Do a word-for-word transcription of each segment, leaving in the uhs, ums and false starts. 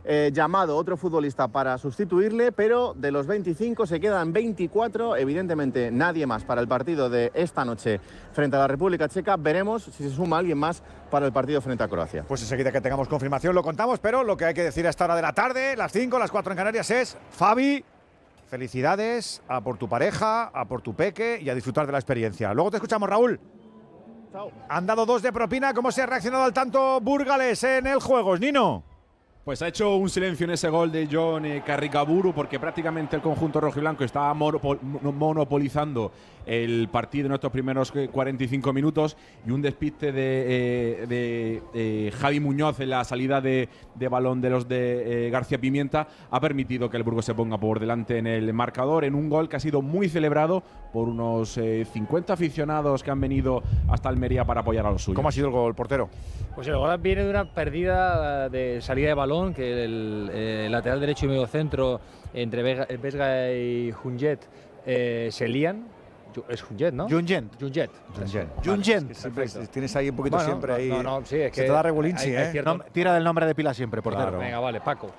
eh, llamado otro futbolista para sustituirle, pero de los veinticinco se quedan veinticuatro, evidentemente nadie más para el partido de esta noche frente a la República Checa. Veremos si se suma alguien más para el partido frente a Croacia. Pues enseguida que tengamos confirmación lo contamos, pero lo que hay que decir a esta hora de la tarde, las cinco, las cuatro en Canarias, es: Fabi, felicidades a por tu pareja, a por tu peque y a disfrutar de la experiencia. Luego te escuchamos, Raúl. Chao. Han dado dos de propina. ¿Cómo se ha reaccionado al tanto burgalés en el juego, Nino? Pues ha hecho un silencio en ese gol de John eh, Carricaburu, porque prácticamente el conjunto rojiblanco estaba monopol monopolizando el partido en estos primeros cuarenta y cinco minutos, y un despiste de, eh, de eh, Javi Muñoz en la salida de, de balón de los de eh, García Pimienta ha permitido que el Burgos se ponga por delante en el marcador, en un gol que ha sido muy celebrado por unos eh, cincuenta aficionados que han venido hasta Almería para apoyar a los suyos. ¿Cómo ha sido el gol, portero? Pues el gol viene de una pérdida de salida de balón, que el, el lateral derecho y medio centro entre Vega, Vesga y Junget eh, se lían. Es Junget, ¿no? Jungent. Junget. Jungent. Vale, tienes ahí un poquito bueno, siempre ahí. No, no, sí, es que se te da regulinchi, ¿eh? Cierto... No, tira del nombre de pila siempre, portero. Claro. Venga, vale, Paco.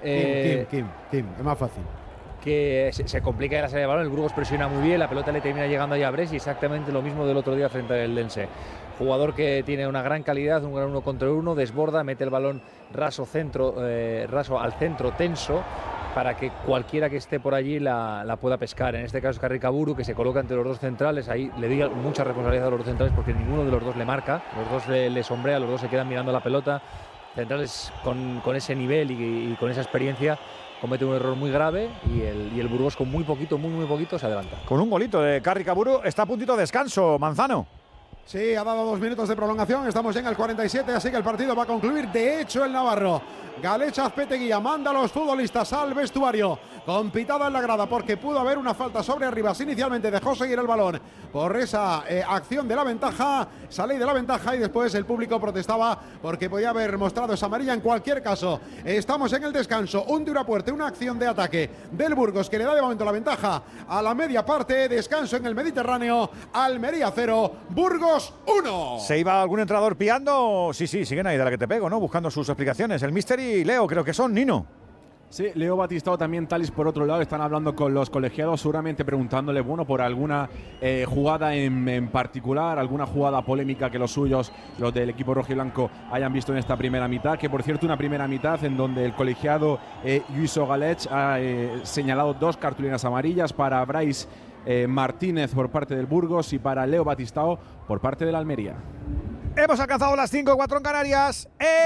Eh, Kim, Kim, Kim, Kim, es más fácil. Que se, se complica la salida de balón, el Burgos presiona muy bien, la pelota le termina llegando ahí a Bres, y exactamente lo mismo del otro día frente al Dense. Jugador que tiene una gran calidad, un gran uno contra uno, desborda, mete el balón raso centro, eh, raso al centro tenso, para que cualquiera que esté por allí la, la pueda pescar. En este caso es Carricaburu, que se coloca entre los dos centrales, ahí le diga mucha responsabilidad a los dos centrales porque ninguno de los dos le marca, los dos le, le sombrea, los dos se quedan mirando la pelota. Centrales con, con ese nivel y, y con esa experiencia comete un error muy grave, y el, y el Burgos con muy poquito, muy muy poquito se adelanta. Con un golito de Carricaburu está a puntito de descanso, Manzano. Sí, ha dado dos minutos de prolongación, estamos ya en el cuarenta y siete, así que el partido va a concluir. De hecho, el navarro Galech Azpeteguía manda a los futbolistas al vestuario con pitada en la grada, porque pudo haber una falta sobre Arribas. Inicialmente dejó seguir el balón por esa eh, acción de la ventaja, sale de la ventaja, y después el público protestaba porque podía haber mostrado esa amarilla. En cualquier caso, estamos en el descanso, un Durapuerte, una acción de ataque del Burgos que le da de momento la ventaja a la media parte. Descanso en el Mediterráneo, Almería cero, Burgos uno. ¿Se iba algún entrenador piando? Sí, sí, siguen ahí de la que te pego, ¿no? Buscando sus explicaciones. El Mister y Leo, creo que son, Nino. Sí, Leo Batistao, también Talis por otro lado, están hablando con los colegiados, seguramente preguntándole, bueno, por alguna eh, jugada en, en particular, alguna jugada polémica que los suyos, los del equipo rojiblanco, hayan visto en esta primera mitad, que por cierto una primera mitad en donde el colegiado eh, Lluiso Galech ha eh, señalado dos cartulinas amarillas para Brais eh, Martínez por parte del Burgos y para Leo Batistao por parte de la Almería. Hemos alcanzado las cinco cuatro en Canarias.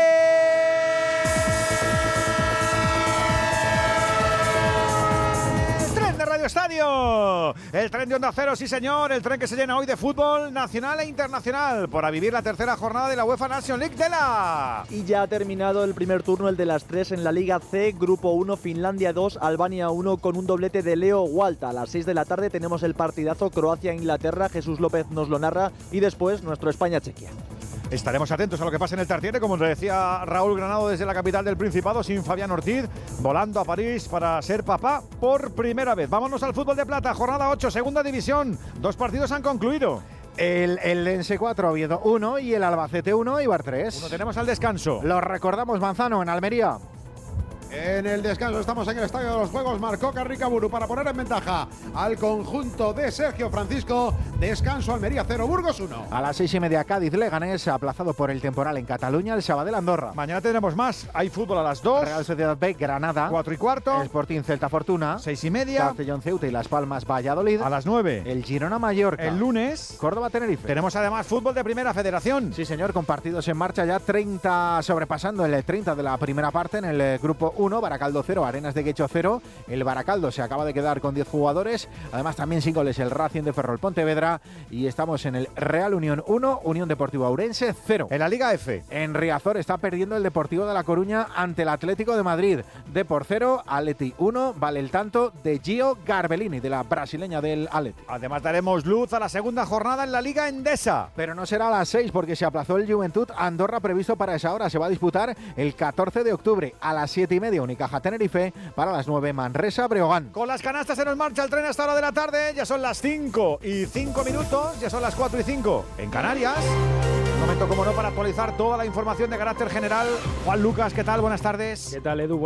¡Eh! Radio Estadio, el tren de Onda Cero, sí señor, el tren que se llena hoy de fútbol nacional e internacional para vivir la tercera jornada de la UEFA Nations League de la... Y ya ha terminado el primer turno, el de las tres en la Liga C, Grupo uno, Finlandia dos, Albania uno, con un doblete de Leo Walta. A las seis de la tarde tenemos el partidazo Croacia-Inglaterra, Jesús López nos lo narra, y después nuestro España-Chequia. Estaremos atentos a lo que pasa en el Tartiere, como nos decía Raúl Granado desde la capital del Principado, sin Fabián Ortiz, volando a París para ser papá por primera vez. Vámonos al fútbol de plata, jornada ocho, segunda división. Dos partidos han concluido. El, el Lense cuatro, Oviedo uno, y el Albacete uno, Eibar tres. Uno tenemos al descanso. Lo recordamos, Manzano, en Almería. En el descanso estamos en el Estadio de los Juegos. Marcó Carricaburu para poner en ventaja al conjunto de Sergio Francisco. Descanso, Almería cero, Burgos uno. A las seis y media, Cádiz Leganés, aplazado por el temporal en Cataluña, el Sabadell Andorra. Mañana tenemos más. Hay fútbol a las dos. Real Sociedad B, Granada. Cuatro y cuarto. Sporting Celta Fortuna. Seis y media. Castellón Ceuta y Las Palmas Valladolid. A las nueve. El Girona Mallorca. El lunes. Córdoba Tenerife. Tenemos además fútbol de Primera Federación. Sí señor, con partidos en marcha ya, treinta sobrepasando el treinta de la primera parte en el grupo uno. Baracaldo cero, Arenas de Guecho cero. El Baracaldo se acaba de quedar con diez jugadores. Además también sin goles el Racing de Ferrol Pontevedra. Y estamos en el Real Unión uno, Unión Deportiva Ourense cero. En la Liga F. En Riazor está perdiendo el Deportivo de La Coruña ante el Atlético de Madrid. Depor cero, Atleti uno. Vale el tanto de Gio Garbellini, de la brasileña del Atleti. Además daremos luz a la segunda jornada en la Liga Endesa. Pero no será a las seis porque se aplazó el Juventud Andorra previsto para esa hora. Se va a disputar el catorce de octubre a las siete y media Unicaja Tenerife, para las nueve Manresa Breogán. Con las canastas se nos marcha el tren hasta la hora de la tarde. Ya son las cinco y cinco minutos, ya son las cuatro y cinco en Canarias. Un momento, como no, para actualizar toda la información de carácter general. Juan Lucas, ¿qué tal? Buenas tardes. ¿Qué tal, Edu?